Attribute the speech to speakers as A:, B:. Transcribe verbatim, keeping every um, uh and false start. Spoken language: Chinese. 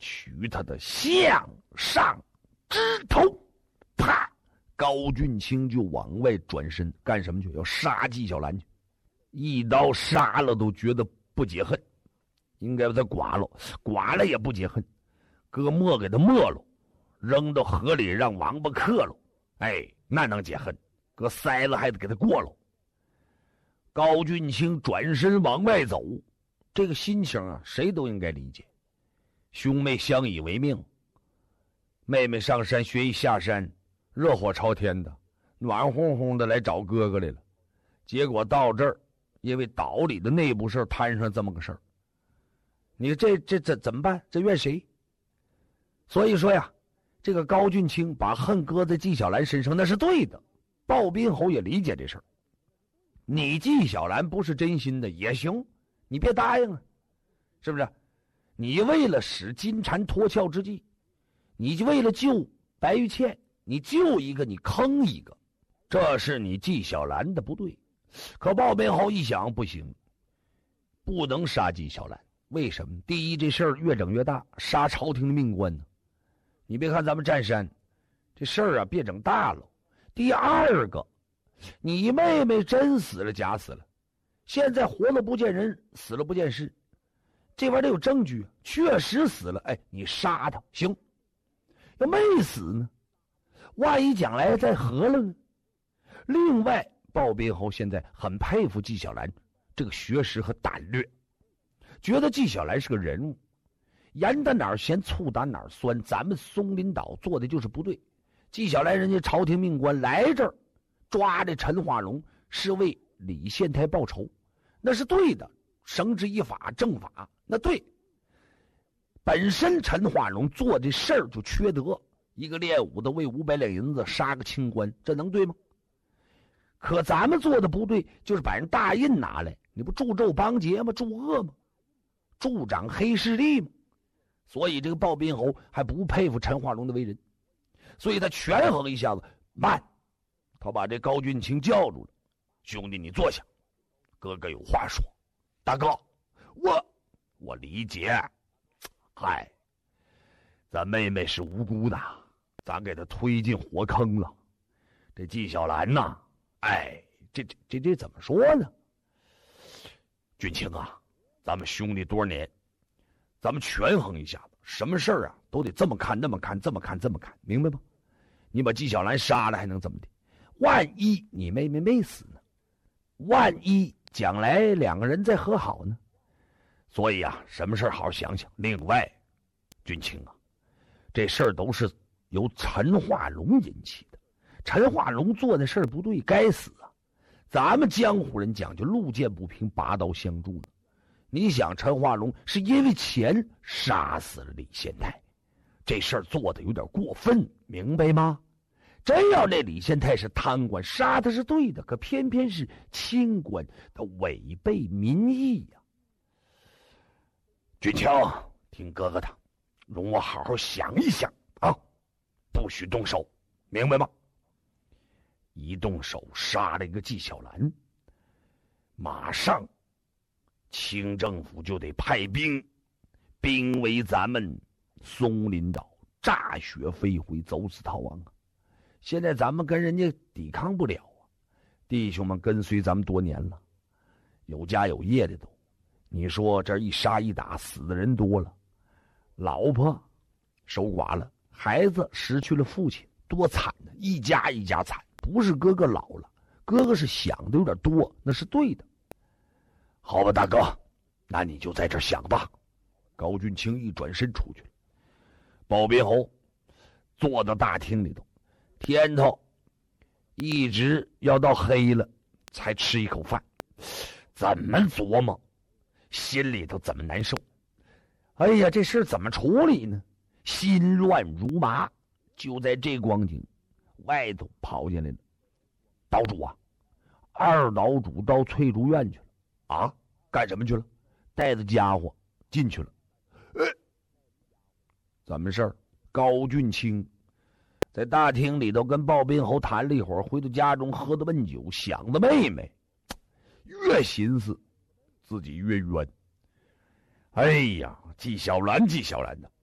A: 取他的项上之头。啪！高俊卿就往外转身干什么去？要杀纪晓岚去。一刀杀了都觉得不解恨，应该把他剐了，剐了也不解恨，搁墨给他没了，扔到河里让王八克了，哎，那能解恨？搁塞了还得给他过了。高俊卿转身往外走，这个心情啊，谁都应该理解。兄妹相依为命，妹妹上山学艺下山，热火朝天的，暖烘烘的来找哥哥来了。结果到这儿，因为岛里的内部事摊上这么个事儿，你这这这怎么办？这怨谁？所以说呀，这个高俊卿把恨搁在纪晓岚身上，那是对的。鲍宾侯也理解这事儿。你纪晓岚不是真心的也行，你别答应啊，是不是？你为了使金蝉脱壳之计，你就为了救白玉倩，你救一个你坑一个，这是你纪晓岚的不对。可鲍宾侯一想，不行，不能杀纪晓岚。为什么？第一，这事儿越整越大，杀朝廷的命官呢。你别看咱们占山，这事儿啊别整大了。第二个，你妹妹真死了假死了，现在活了不见人，死了不见尸，这玩意儿得有证据，确实死了，哎，你杀他行。要没死呢，万一将来再合了呢？另外，鲍宾侯现在很佩服纪晓岚这个学识和胆略，觉得纪晓岚是个人物，盐打哪儿咸，醋打哪儿酸，咱们松林岛做的就是不对。纪晓岚人家朝廷命官来这儿抓这陈化龙，是为李献泰报仇，那是对的，绳之以法，正法，那对。本身陈化龙做这事儿就缺德，一个练武的为五百两银子杀个清官，这能对吗？可咱们做的不对，就是把人大印拿来，你不助纣帮劫吗？助恶吗？助长黑势力吗？所以这个鲍宾侯还不佩服陈化龙的为人，所以他权衡一下子，慢，他把这高俊卿叫住了。兄弟，你坐下，哥哥有话说。大哥，我我理解，嗨，咱妹妹是无辜的，咱给她推进火坑了。这纪晓岚呐，哎，这这这这怎么说呢？俊卿啊，咱们兄弟多少年，咱们权衡一下子，什么事儿啊都得这么看那么看这么看这么看，明白吗？你把纪晓岚杀了还能怎么的？万一你妹妹没死呢？万一将来两个人再和好呢？所以啊，什么事儿好好想想。另外，俊卿啊，这事儿都是由陈化龙引起的。陈化龙做的事儿不对，该死啊！咱们江湖人讲究路见不平，拔刀相助呢。你想，陈化龙是因为钱杀死了李献泰，这事儿做的有点过分，明白吗？真要那李献泰是贪官，杀他是对的，可偏偏是清官，他违背民意呀、啊。俊卿，听哥哥的，容我好好想一想啊，不许动手，明白吗？一动手杀了一个纪晓岚，马上清政府就得派兵，兵围咱们松林岛，炸雪飞灰，走死逃亡啊！现在咱们跟人家抵抗不了啊，弟兄们跟随咱们多年了，有家有业的都，你说这一杀一打，死的人多了，老婆守寡了，孩子失去了父亲，多惨呢！一家一家惨，不是哥哥老了，哥哥是想的有点多，那是对的。好吧，大哥，那你就在这想吧。高俊卿一转身出去了，鲍宾侯坐到大厅里头，天头一直要到黑了才吃一口饭，怎么琢磨，心里头怎么难受。哎呀，这事怎么处理呢？心乱如麻。就在这光景，外头跑进来了，岛主啊，二岛主到翠竹院去了。啊，干什么去了？带着家伙进去了。呃，怎么事儿？高俊卿在大厅里头跟鲍宾侯谈了一会儿，回到家中喝的闷酒，想着妹妹，越寻思自己越冤。哎呀，纪晓岚，纪晓岚的，